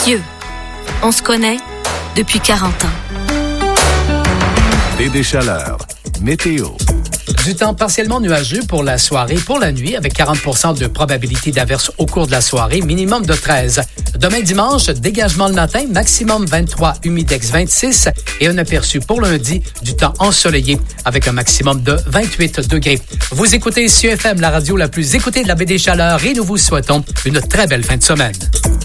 Mathieu. On se connaît depuis 40 ans. DD Chaleur. Météo. Du temps partiellement nuageux pour la soirée, pour la nuit, avec 40% de probabilité d'averse au cours de la soirée, minimum de 13. Demain dimanche, dégagement le matin, maximum 23, humidex 26 et un aperçu pour lundi du temps ensoleillé avec un maximum de 28 degrés. Vous écoutez CFM, la radio la plus écoutée de la baie des Chaleurs et nous vous souhaitons une très belle fin de semaine.